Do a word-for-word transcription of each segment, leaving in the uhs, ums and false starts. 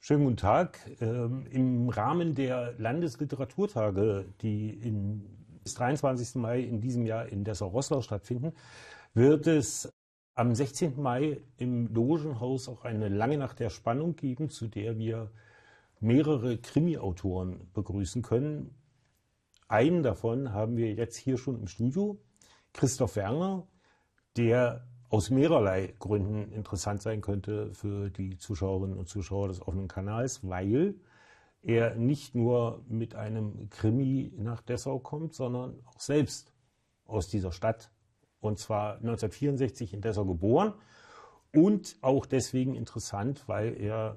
Schönen guten Tag. Ähm, Im Rahmen der Landesliteraturtage, die in, bis dreiundzwanzigsten Mai in diesem Jahr in Dessau-Roßlau stattfinden, wird es am sechzehnten Mai im Logenhaus auch eine lange Nacht der Spannung geben, zu der wir mehrere Krimi-Autoren begrüßen können. Einen davon haben wir jetzt hier schon im Studio, Christoph Werner, der aus mehrerlei Gründen interessant sein könnte für die Zuschauerinnen und Zuschauer des offenen Kanals, weil er nicht nur mit einem Krimi nach Dessau kommt, sondern auch selbst aus dieser Stadt, und zwar neunzehnhundertvierundsechzig in Dessau geboren und auch deswegen interessant, weil er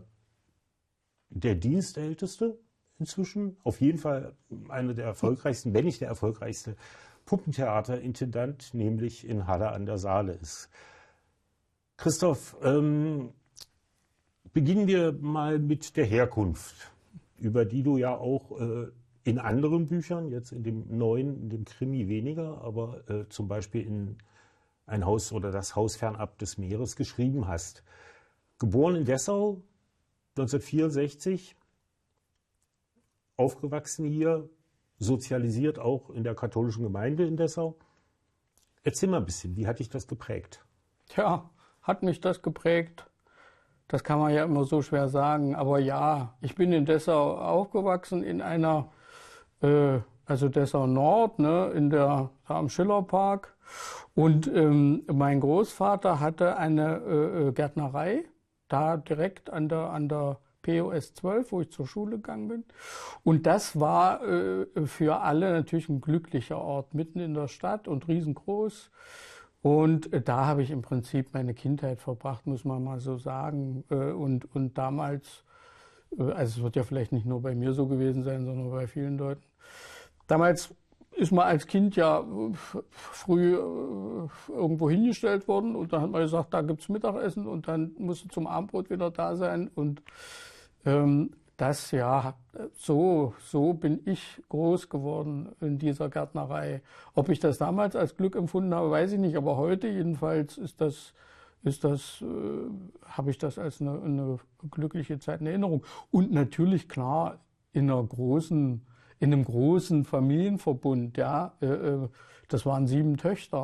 der Dienstälteste inzwischen, auf jeden Fall einer der erfolgreichsten, wenn nicht der erfolgreichste Puppentheaterintendant, nämlich in Halle an der Saale ist. Christoph, ähm, beginnen wir mal mit der Herkunft, über die du ja auch äh, in anderen Büchern, jetzt in dem neuen, in dem Krimi weniger, aber äh, zum Beispiel in Ein Haus oder Das Haus fernab des Meeres geschrieben hast. Geboren in Dessau, neunzehnhundertvierundsechzig, aufgewachsen hier, sozialisiert auch in der katholischen Gemeinde in Dessau. Erzähl mal ein bisschen, wie hat dich das geprägt? Tja, hat mich das geprägt? Das kann man ja immer so schwer sagen. Aber ja, ich bin in Dessau aufgewachsen, in einer, äh, also Dessau Nord, ne, in der, da am Schillerpark. Und ähm, mein Großvater hatte eine äh, Gärtnerei, da direkt an der, an der P O S zwölf, wo ich zur Schule gegangen bin. Und das war äh, für alle natürlich ein glücklicher Ort, mitten in der Stadt und riesengroß. Und äh, da habe ich im Prinzip meine Kindheit verbracht, muss man mal so sagen. Äh, und, und damals, äh, also es wird ja vielleicht nicht nur bei mir so gewesen sein, sondern bei vielen Leuten. Damals ist man als Kind ja früh äh, irgendwo hingestellt worden und dann hat man gesagt, da gibt's Mittagessen und dann musste zum Abendbrot wieder da sein. Und ähm, das, ja, so, so bin ich groß geworden in dieser Gärtnerei. Ob ich das damals als Glück empfunden habe, weiß ich nicht, aber heute jedenfalls ist das, ist das, äh, habe ich das als eine, eine glückliche Zeit in Erinnerung. Und natürlich, klar, in einer großen, in einem großen Familienverbund, ja, äh, das waren sieben Töchter.